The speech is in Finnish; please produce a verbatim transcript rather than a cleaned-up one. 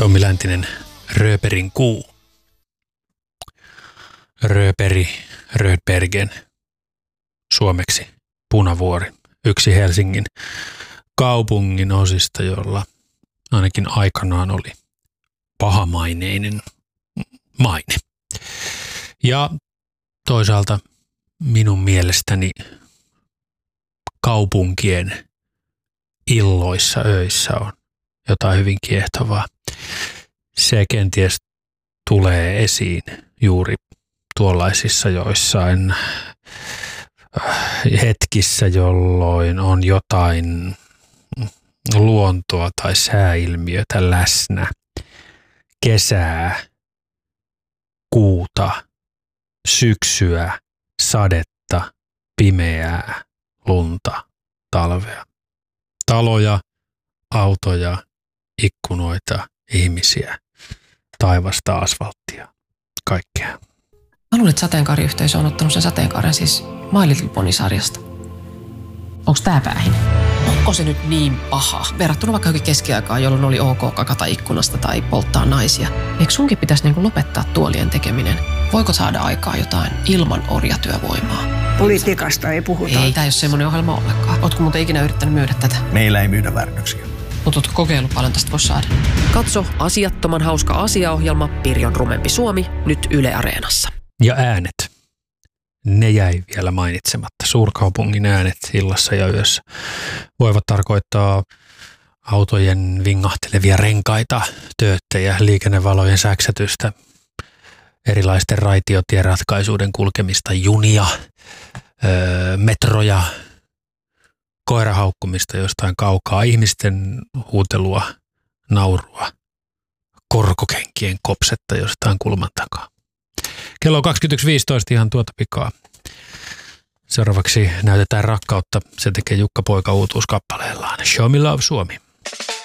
Tommi Läntinen, Rööperin kuu. Rööperi, Rödbergen, suomeksi Punavuori, yksi Helsingin kaupungin osista, jolla ainakin aikanaan oli pahamaineinen maine. Ja toisaalta minun mielestäni kaupunkien illoissa, öissä on jotain hyvin kiehtovaa. Se kenties tulee esiin juuri tuollaisissa joissain hetkissä, jolloin on jotain luontoa tai sääilmiötä läsnä. Kesää, kuuta, syksyä, sadetta, pimeää, lunta, talvea. Taloja, autoja, ikkunoita, ihmisiä, taivasta, asfalttia, kaikkea. Mä luulen, että sateenkaariyhteisö on ottanut sen sateenkaaren siis My Little Pony-sarjasta. Onks tää päähin? Onko se nyt niin paha? Verrattuna vaikka johonkin keskiaikaan, jolloin oli ok kakata ikkunasta tai polttaa naisia. Eikö sunkin pitäisi niinku lopettaa tuolien tekeminen? Voiko saada aikaa jotain ilman orjatyövoimaa? Politiikasta ei puhuta. Ei, tää ei ole semmoinen ohjelma ollenkaan. Ootko muuten ikinä yrittänyt myydä tätä? Meillä ei myydä väärännöksiä. Mutta ootko kokeillut paljon tästä voisi saada? Katso asiattoman hauska asiaohjelma Pirjon rumempi Suomi nyt Yle Areenassa. Ja äänet. Ne jäi vielä mainitsematta. Suurkaupungin äänet illassa ja yössä voivat tarkoittaa autojen vingahtelevia renkaita, tööttejä, liikennevalojen säksätystä, erilaisten raitiotieratkaisuuden kulkemista, junia, öö, metroja, koirahaukkumista jostain kaukaa, ihmisten huutelua, naurua, korkokenkien kopsetta jostain kulman takaa. Kello on kaksikymmentäyksi viisitoista ihan tuota pikaa. Seuraavaksi näytetään rakkautta. Se tekee Jukka Poika uutuuskappaleellaan. Show Me Love Suomi.